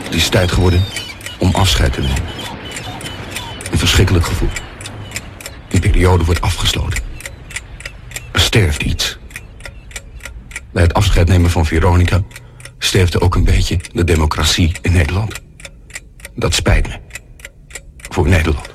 Het is tijd geworden om afscheid te nemen. Een verschrikkelijk gevoel. Een periode wordt afgesloten. Er sterft iets. Bij het afscheid nemen van Veronica sterfte ook een beetje de democratie in Nederland. Dat spijt me. Voor Nederland.